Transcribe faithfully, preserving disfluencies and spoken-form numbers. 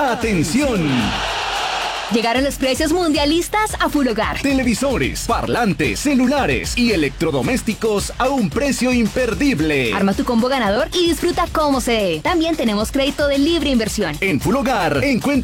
¡Atención! Llegaron los precios mundialistas a Full Hogar. Televisores, parlantes, celulares y electrodomésticos a un precio imperdible. Arma tu combo ganador y disfruta como se dé. También tenemos crédito de libre inversión. En Full Hogar encuentra